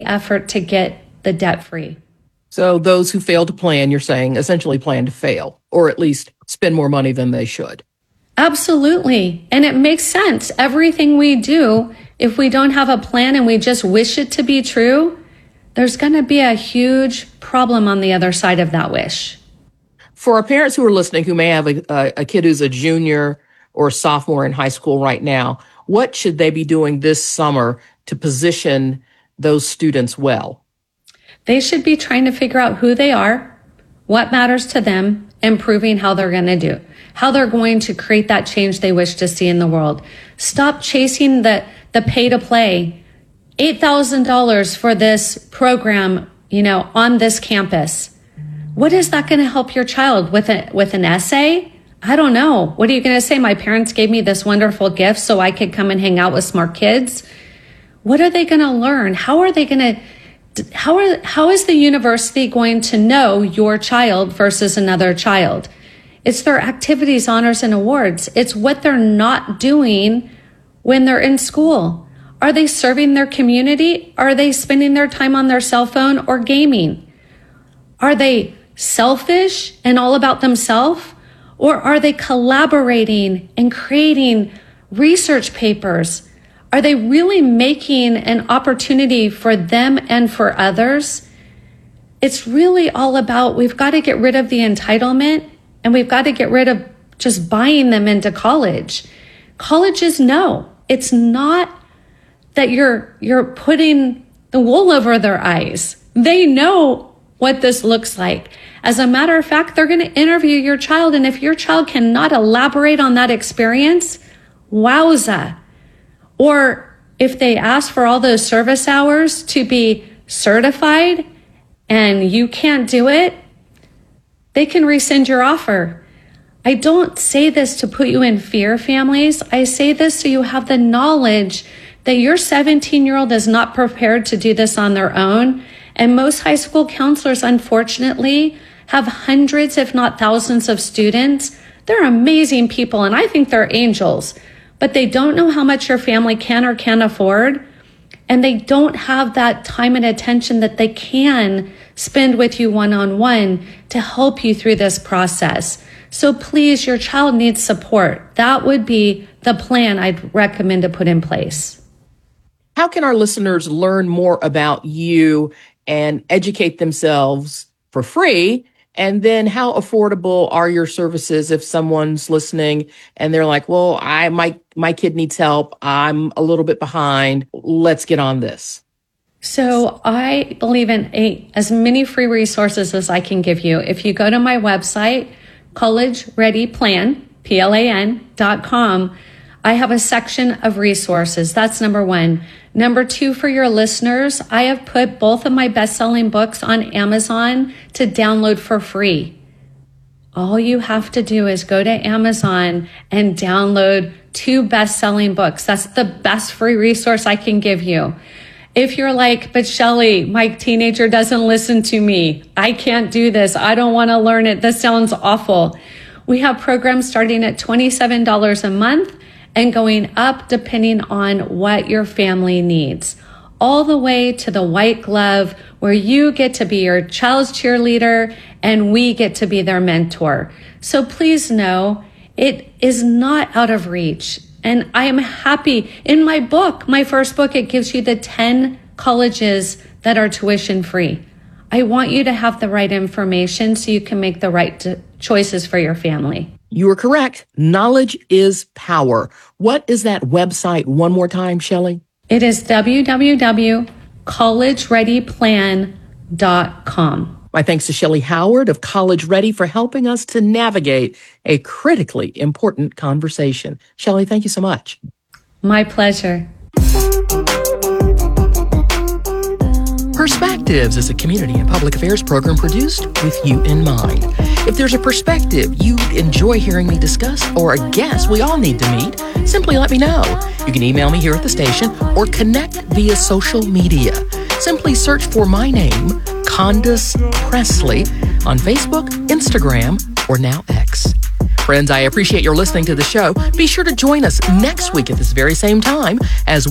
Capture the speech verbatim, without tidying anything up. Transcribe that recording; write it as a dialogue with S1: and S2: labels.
S1: effort to get the debt free.
S2: So those who fail to plan, you're saying, essentially plan to fail, or at least spend more money than they should.
S1: Absolutely. And it makes sense. Everything we do, if we don't have a plan and we just wish it to be true, there's going to be a huge problem on the other side of that wish.
S2: For our parents who are listening who may have a, a, a kid who's a junior or a sophomore in high school right now, what should they be doing this summer to position those students well?
S1: They should be trying to figure out who they are, what matters to them, and proving how they're going to do, how they're going to create that change they wish to see in the world. Stop chasing the, the pay to play. eight thousand dollars for this program, you know, on this campus. What is that going to help your child with a, with an essay? I don't know. What are you going to say? My parents gave me this wonderful gift so I could come and hang out with smart kids. What are they going to learn? How are they going to How are, how is the university going to know your child versus another child? It's their activities, honors, and awards. It's what they're not doing when they're in school. Are they serving their community? Are they spending their time on their cell phone or gaming? Are they selfish and all about themselves? Or are they collaborating and creating research papers? Are they really making an opportunity for them and for others? It's really all about, we've got to get rid of the entitlement and we've got to get rid of just buying them into college. Colleges know. It's not that you're, you're putting the wool over their eyes. They know what this looks like. As a matter of fact, they're going to interview your child. And if your child cannot elaborate on that experience, wowza. Or if they ask for all those service hours to be certified and you can't do it, they can rescind your offer. I don't say this to put you in fear, families. I say this so you have the knowledge that your seventeen-year-old is not prepared to do this on their own. And most high school counselors, unfortunately, have hundreds, if not thousands of students. They're amazing people, and I think they're angels. But they don't know how much your family can or can't afford. And they don't have that time and attention that they can spend with you one-on-one to help you through this process. So please, your child needs support. That would be the plan I'd recommend to put in place.
S2: How can our listeners learn more about you and educate themselves for free? And then how affordable are your services if someone's listening and they're like, well, I my my kid needs help. I'm a little bit behind. Let's get on this.
S1: So I believe in a, as many free resources as I can give you. If you go to my website, college ready plan, P L A N dot com, I have a section of resources. That's number one. Number two, for your listeners, I have put both of my best-selling books on Amazon to download for free. All you have to do is go to Amazon and download two best-selling books. That's the best free resource I can give you. If you're like, but Shelly, my teenager doesn't listen to me. I can't do this. I don't want to learn it. This sounds awful. We have programs starting at twenty-seven dollars a month and going up depending on what your family needs, all the way to the white glove where you get to be your child's cheerleader and we get to be their mentor. So please know it is not out of reach. And I am happy. In my book, my first book, it gives you the ten colleges that are tuition free. I want you to have the right information so you can make the right t- choices for your family.
S2: You are correct. Knowledge is power. What is that website one more time, Shelly?
S1: It is w w w dot college ready plan dot com.
S2: My thanks to Shelly Howard of College Ready for helping us to navigate a critically important conversation. Shelly, thank you so much.
S1: My pleasure.
S2: Perspectives is a community and public affairs program produced with you in mind. If there's a perspective you'd enjoy hearing me discuss or a guest we all need to meet, simply let me know. You can email me here at the station or connect via social media. Simply search for my name, Condace Pressley, on Facebook, Instagram, or now X. Friends, I appreciate your listening to the show. Be sure to join us next week at this very same time as